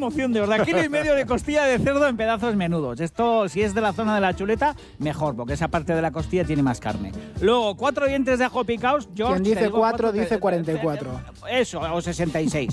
promoción, de verdad. 1,5 kg de costilla de cerdo en pedazos menudos. Esto, si es de la zona de la chuleta, mejor, porque esa parte de la costilla tiene más carne. Luego, 4 dientes de ajo picados. George, quien dice 4 dice 44. Eso, o 66.